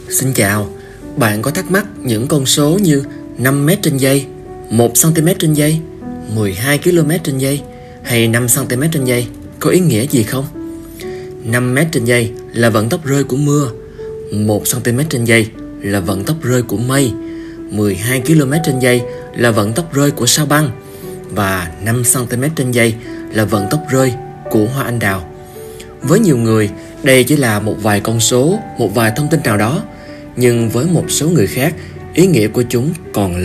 Xin chào, bạn có thắc mắc những con số như 5 mét trên giây, 1 cm trên giây, 12 km trên giây hay 5 cm trên giây có ý nghĩa gì không? 5 mét trên giây là vận tốc rơi của mưa, 1 cm trên giây là vận tốc rơi của mây, 12 km trên giây là vận tốc rơi của sao băng và 5 cm trên giây là vận tốc rơi của hoa anh đào. Với nhiều người, đây chỉ là một vài con số, một vài thông tin nào đó, nhưng với một số người khác, ý nghĩa của chúng còn